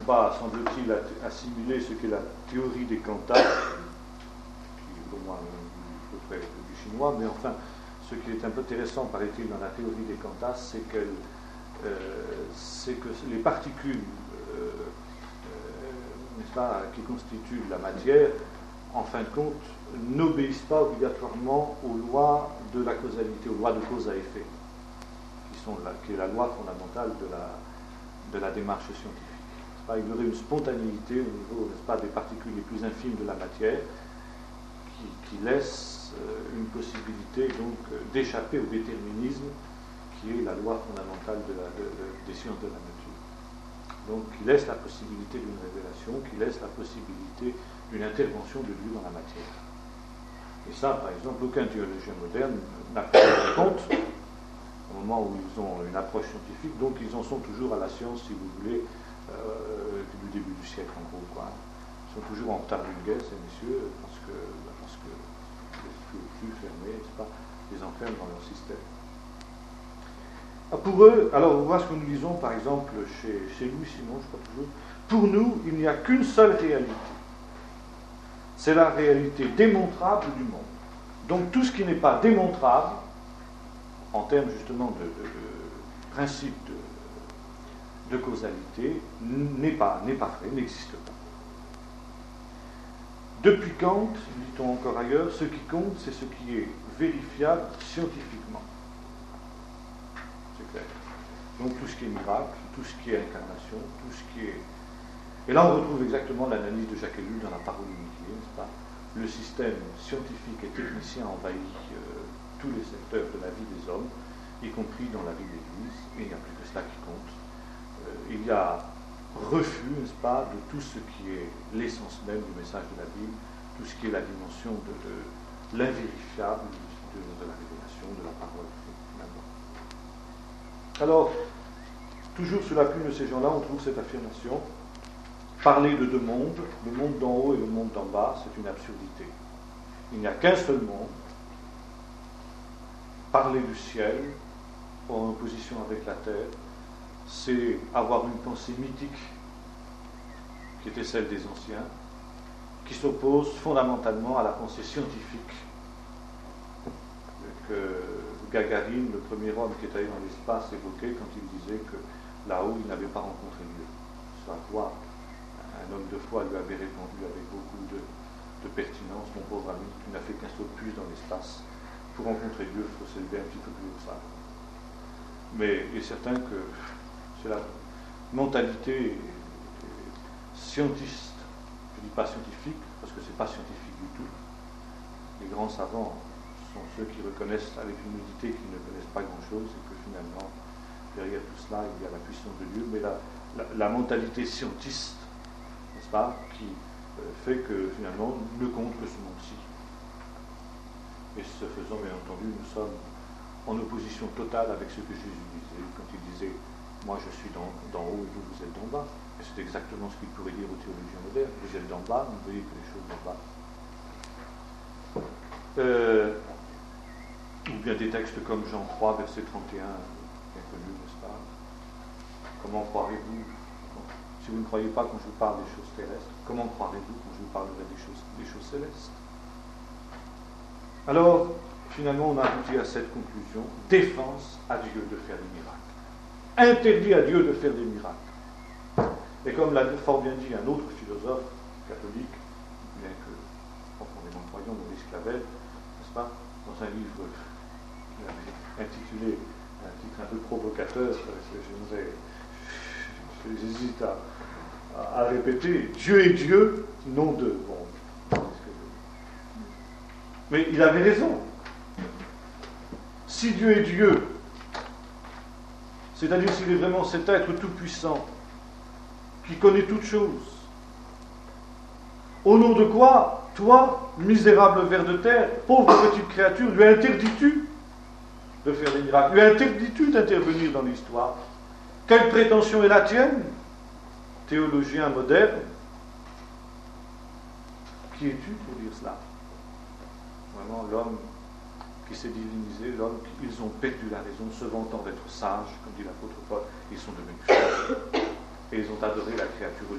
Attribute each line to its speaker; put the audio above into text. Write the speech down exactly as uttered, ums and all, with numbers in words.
Speaker 1: pas, semble-t-il, assimiler ce qu'est la théorie des cantats, qui pour moi est à peu près du chinois, mais enfin, ce qui est un peu intéressant, paraît-il, dans la théorie des cantats, c'est qu'elle, euh, c'est que les particules, euh, euh, n'est-ce pas, qui constituent la matière, en fin de compte, n'obéissent pas obligatoirement aux lois de la causalité, aux lois de cause à effet, qui, sont la, qui est la loi fondamentale de la, de la démarche scientifique. Pas, il y aurait une spontanéité au niveau, n'est-ce pas, des particules les plus infimes de la matière qui, qui laisse euh, une possibilité donc euh, d'échapper au déterminisme qui est la loi fondamentale de la, de, de, des sciences de la nature. Donc qui laisse la possibilité d'une révélation, qui laisse la possibilité d'une intervention de Dieu dans la matière. Et ça, par exemple, aucun théologien moderne n'a pris compte au moment où ils ont une approche scientifique, donc ils en sont toujours à la science, si vous voulez, Euh, du début du siècle en gros, quoi. Ils sont toujours en retard d'une guerre, ces messieurs, parce que, parce que les flux fermés, c'est pas, les enferment dans leur système. Ah, pour eux, alors voilà ce que nous disons par exemple chez, chez Louis Simon, je crois toujours, pour nous, il n'y a qu'une seule réalité. C'est la réalité démontrable du monde. Donc tout ce qui n'est pas démontrable, en termes justement de, de, de principe de de causalité, n'est pas, n'est pas vrai, n'existe pas. Depuis Kant, dit-on encore ailleurs, ce qui compte, c'est ce qui est vérifiable scientifiquement. C'est clair. Donc tout ce qui est miracle, tout ce qui est incarnation, tout ce qui est... Et là on retrouve exactement l'analyse de Jacques Ellul dans La parole unifiée, n'est-ce pas? Le système scientifique et technicien envahit euh, tous les secteurs de la vie des hommes, y compris dans la vie de l'Église, et il n'y a plus que cela qui compte. Il y a refus, n'est-ce pas, de tout ce qui est l'essence même du message de la Bible, tout ce qui est la dimension de, de l'invérifiable, de, de la révélation, de la parole, finalement. Alors, toujours sous la plume de ces gens-là, on trouve cette affirmation, parler de deux mondes, le monde d'en haut et le monde d'en bas, c'est une absurdité. Il n'y a qu'un seul monde. Parler du ciel, en opposition avec la terre, c'est avoir une pensée mythique qui était celle des anciens, qui s'oppose fondamentalement à la pensée scientifique que Gagarine, le premier homme qui est allé dans l'espace, évoquait quand il disait que là-haut il n'avait pas rencontré Dieu. Ce à quoi un homme de foi lui avait répondu avec beaucoup de, de pertinence: mon pauvre ami, tu n'as fait qu'un saut de puce dans l'espace. Pour rencontrer Dieu, il faut s'élever un petit peu plus haut que ça. Mais il est certain que c'est la mentalité scientiste, je ne dis pas scientifique, parce que ce n'est pas scientifique du tout. Les grands savants sont ceux qui reconnaissent avec humilité qu'ils ne connaissent pas grand-chose et que finalement, derrière tout cela, il y a la puissance de Dieu, mais la, la, la mentalité scientiste, n'est-ce pas, qui euh, fait que finalement, ne compte que ce monde-ci. Et ce faisant, bien entendu, nous sommes en opposition totale avec ce que Jésus disait, quand il disait: moi je suis d'en, d'en haut et vous, vous êtes d'en bas. Et c'est exactement ce qu'il pourrait dire aux théologiens modernes: vous êtes d'en bas, vous voyez que les choses d'en bas. Euh, ou bien des textes comme Jean trois, verset trente et un, bien connu, n'est-ce pas? Comment croirez-vous, si vous ne croyez pas quand je vous parle des choses terrestres, comment croirez-vous quand je vous parlerai des choses, des choses célestes? Alors, finalement, on a abouti à cette conclusion: défense à Dieu de faire des miracles. Interdit à Dieu de faire des miracles. Et comme l'a fort bien dit un autre philosophe catholique, bien que profondément croyant, Maurice Clavel, n'est-ce pas, dans un livre qu'il avait intitulé, un titre un peu provocateur, j'aimerais, j'hésite à, à, à répéter: Dieu est Dieu, non deux. Bon, mais il avait raison. Si Dieu est Dieu, c'est-à-dire s'il est vraiment cet être tout-puissant, qui connaît toutes choses, au nom de quoi, toi, misérable ver de terre, pauvre petite créature, lui interdis-tu de faire des miracles? Lui interdis-tu d'intervenir dans l'histoire? Quelle prétention est la tienne, théologien moderne? Qui es-tu pour dire cela? Vraiment, l'homme qui s'est divinisé, l'homme, ils ont perdu la raison, se vantant d'être sages, comme dit l'apôtre Paul, ils sont devenus sages. Et ils ont adoré la créature